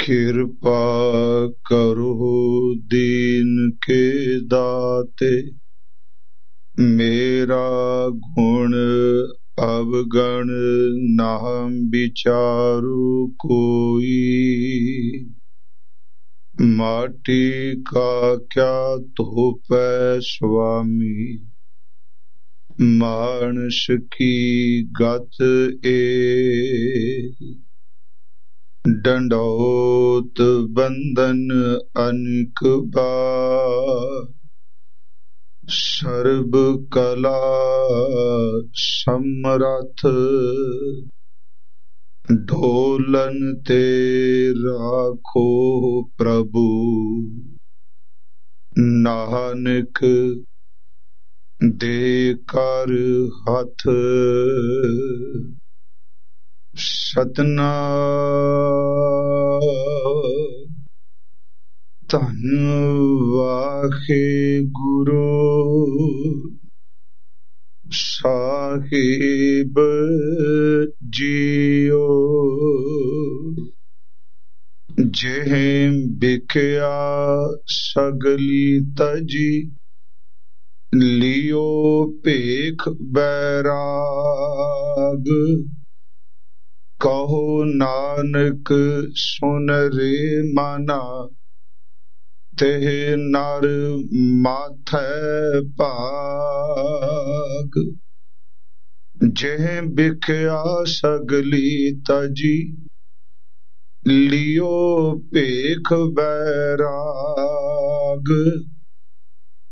ਕਿਰਪਾ ਕਰੋ ਦੀਨ ਕੇ ਦਾਤੇ, ਮੇਰਾ ਗੁਣ ਅਵਗਣ ਨਾਮ ਵਿਚਾਰੂ ਕੋਈ। ਮਾਟੀ ਕਾ ਕਿਆ ਧੋਪੈ ਸੁਆਮੀ, ਮਾਨਸ ਕੀ ਗਤ ਏ। ਡੰਡੌਤ ਬੰਦਨ ਅਨਕ ਬਾਰ, ਸਰਬ ਕਲਾ ਸਮਰਥ। ਢੋਲਨ ਤੇ ਰਾਖੋ ਪ੍ਰਭੂ, ਨਾਨਕ ਦੇ ਕਰ ਹੱਥ। ਸਤਿਨਾਮ। ਧੰਨ ਵਾਹਿਗੁਰੂ ਸਾਹਿਬ ਜੀਓ। ਜਿਹ ਬਿਖਿਆ ਸਗਲੀ ਤਜੀ, ਲਿਓ ਭੇਖ ਬੈਰਾਗ। ਕਹੋ ਨਾਨਕ ਸੁਨ ਰੇ ਮਨਾ, ਤਿਹ ਨਰ ਮਾਥੈ ਭਾਗ। ਜਿਹ ਬਿਖਿਆ ਸਗਲੀ ਤਜੀ, ਲਿਓ ਭੇਖ ਬੈਰਾਗ।